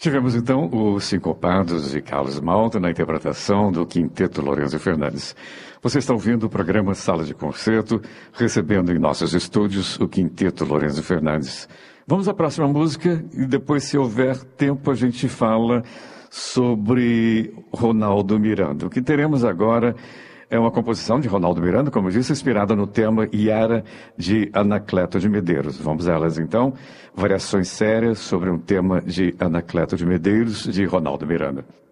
Tivemos então os Sincopados de Carlos Malta na interpretação do Quinteto Lourenço Fernandes. Você está ouvindo o programa Sala de Concerto, recebendo em nossos estúdios o Quinteto Lourenço Fernandes. Vamos à próxima música e depois, se houver tempo, a gente fala sobre Ronaldo Miranda. O que teremos agora é uma composição de Ronaldo Miranda, como eu disse, inspirada no tema Iara de Anacleto de Medeiros. Vamos a elas então, variações sérias sobre um tema de Anacleto de Medeiros, de Ronaldo Miranda.